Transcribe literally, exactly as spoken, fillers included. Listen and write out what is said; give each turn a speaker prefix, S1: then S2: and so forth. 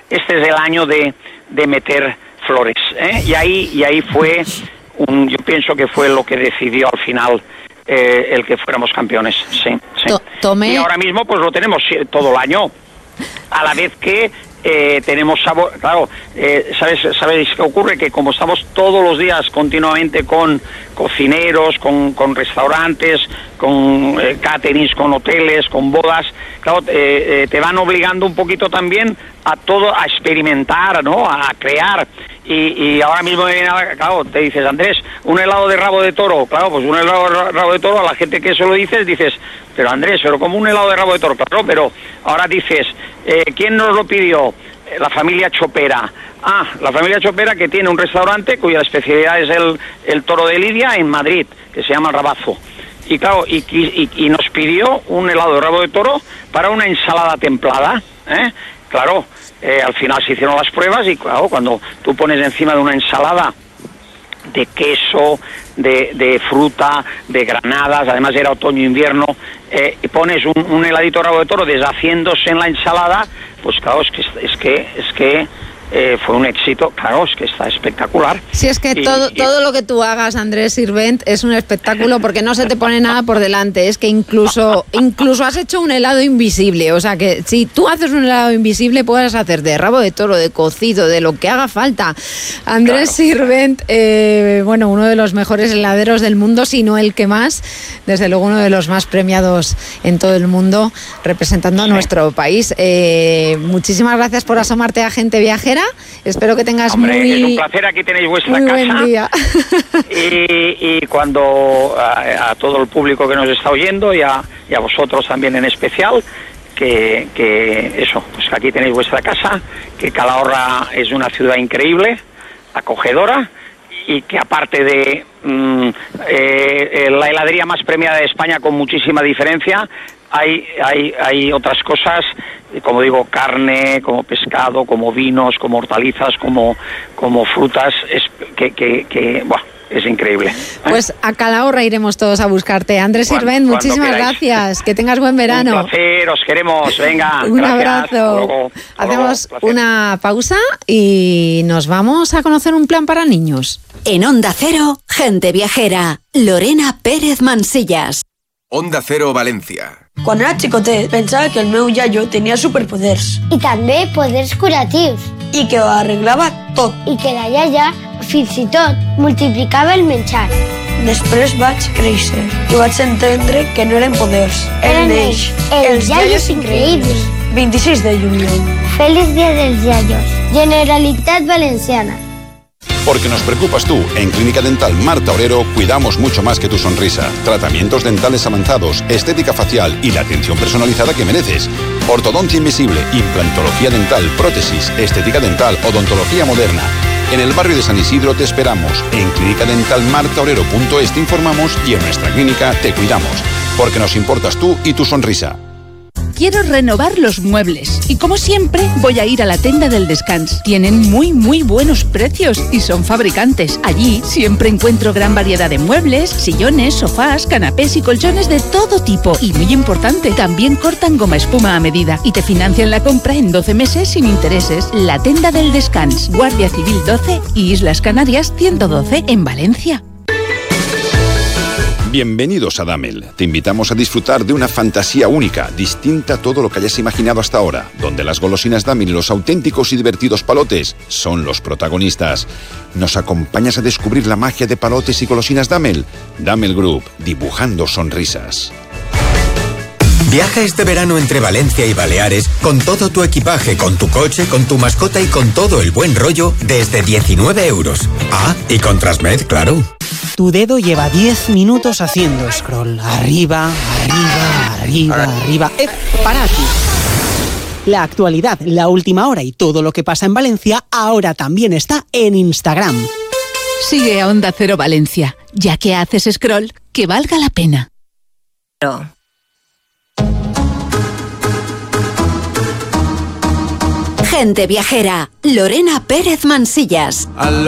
S1: este es el año de, de meter flores, ¿eh? Y ahí, y ahí fue, un, yo pienso que fue lo que decidió al final eh, el que fuéramos campeones, sí, sí.
S2: Tomé...
S1: Y ahora mismo pues lo tenemos todo el año, a la vez que eh, tenemos sabor, claro, eh, ¿sabes, ¿sabéis qué ocurre? Que como estamos todos los días continuamente con cocineros, con, con restaurantes, con eh, caterings, con hoteles, con bodas, claro, eh, eh, te van obligando un poquito también a todo, a experimentar, ¿no? A crear. Y, y ahora mismo, claro, te dices, Andrés, un helado de rabo de toro. Claro, pues un helado de rabo de toro, a la gente que eso lo dices, dices, pero Andrés, pero como un helado de rabo de toro. Claro, pero ahora dices, eh, ¿quién nos lo pidió? La familia Chopera. Ah, la familia Chopera, que tiene un restaurante cuya especialidad es el, el toro de Lidia en Madrid, que se llama Rabazo. Y claro, y, y, y nos pidió un helado de rabo de toro para una ensalada templada, ¿eh? Claro, eh, al final se hicieron las pruebas y claro, cuando tú pones encima de una ensalada de queso, de, de fruta, de granadas, además era otoño-invierno, eh, y pones un, un heladito de rabo de toro deshaciéndose en la ensalada, pues claro, es que es que, es que eh, fue un éxito, claro, es que está espectacular.
S2: Si es que
S1: y,
S2: todo,
S1: y...
S2: todo lo que tú hagas, Andrés Sirvent, es un espectáculo porque no se te pone nada por delante, es que incluso, incluso has hecho un helado invisible, o sea que si tú haces un helado invisible puedes hacer de rabo de toro, de cocido, de lo que haga falta. Andrés claro. Sirvent, eh, bueno, uno de los mejores heladeros del mundo, si no el que más, desde luego uno de los más premiados en todo el mundo, representando a nuestro país. Eh, muchísimas gracias por asomarte a Gente Viajera. Espero que tengas
S1: Hombre,
S2: muy...
S1: es un placer, aquí tenéis vuestra
S2: muy
S1: casa.
S2: Buen día.
S1: Y, y cuando a, a todo el público que nos está oyendo y a, y a vosotros también en especial, que, que eso, pues que aquí tenéis vuestra casa, que Calahorra es una ciudad increíble, acogedora, y que aparte de mm, eh, la heladería más premiada de España con muchísima diferencia, hay hay hay otras cosas, como digo, carne, como pescado, como vinos, como hortalizas, como como frutas, es que que, que buah, es increíble. ¿eh?
S2: Pues a Calahorra iremos todos a buscarte. Andrés Sirvent, muchísimas gracias. Que tengas buen verano.
S1: Un placer, os queremos. Venga,
S2: un
S1: gracias.
S2: abrazo.
S1: Hasta luego. Hasta
S2: Hacemos
S1: luego.
S2: una pausa y nos vamos a conocer un plan para niños.
S3: En Onda Cero, Gente Viajera. Lorena Pérez Mansillas.
S4: Onda Cero Valencia.
S5: Quan era xicotet, pensava que el meu iaio tenia superpoders.
S6: I també poders curatius.
S5: I que ho arreglava tot.
S6: I que la iaia, fins i tot, multiplicava el menjar.
S5: Després vaig créixer i vaig entendre que no eren poders.
S6: Eren ells, els iaios increïbles.
S5: vint-i-sis de juliol.
S6: Feliç dia dels iaios. Generalitat Valenciana.
S7: Porque nos preocupas tú. En Clínica Dental Marta Obrero cuidamos mucho más que tu sonrisa. Tratamientos dentales avanzados, estética facial y la atención personalizada que mereces. Ortodoncia invisible, implantología dental, prótesis, estética dental, odontología moderna. En el barrio de San Isidro te esperamos. En clínica dental marta obrero punto es te informamos y en nuestra clínica te cuidamos. Porque nos importas tú y tu sonrisa.
S8: Quiero renovar los muebles y como siempre voy a ir a la Tenda del Descans. Tienen muy muy buenos precios y son fabricantes. Allí siempre encuentro gran variedad de muebles, sillones, sofás, canapés y colchones de todo tipo. Y muy importante, también cortan goma espuma a medida y te financian la compra en doce meses sin intereses. La Tenda del Descans, Guardia Civil doce y Islas Canarias ciento doce en Valencia.
S7: Bienvenidos a Damel. Te invitamos a disfrutar de una fantasía única, distinta a todo lo que hayas imaginado hasta ahora, donde las golosinas Damel y los auténticos y divertidos palotes son los protagonistas. ¿Nos acompañas a descubrir la magia de palotes y golosinas Damel? Damel Group, dibujando sonrisas.
S9: Viaja este verano entre Valencia y Baleares con todo tu equipaje, con tu coche, con tu mascota y con todo el buen rollo desde diecinueve euros. Ah, y con Transmed, claro.
S10: Tu dedo lleva diez minutos haciendo scroll. Arriba, arriba, arriba, arriba. ¡Eh, para aquí! La actualidad, la última hora y todo lo que pasa en Valencia ahora también está en Instagram.
S8: Sigue a Onda Cero Valencia. Ya que haces scroll, que valga la pena.
S3: No. Gente Viajera. Lorena Pérez Mansillas.